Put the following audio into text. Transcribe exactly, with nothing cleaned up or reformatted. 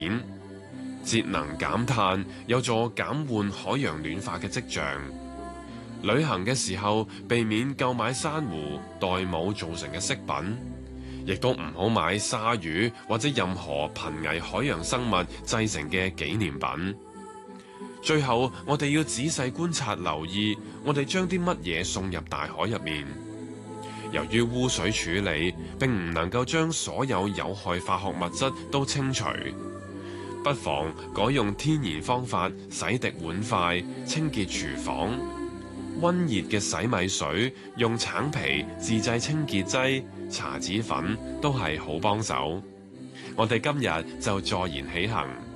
節能減碳有助減緩海洋暖化嘅跡象。旅行嘅時候，避免購買珊瑚、玳瑁造成嘅飾品，亦都唔好買鯊魚或者任何瀕危海洋生物製成嘅紀念品。最後，我哋要仔細觀察、留意，我哋將啲乜嘢送入大海入面。由於污水處理並唔能夠將所有有害化學物質都清除，不妨改用天然方法洗滌碗筷、清潔廚房。溫熱嘅洗米水、用橙皮自製清潔劑、茶籽粉都係好幫手。我哋今日就坐言起行。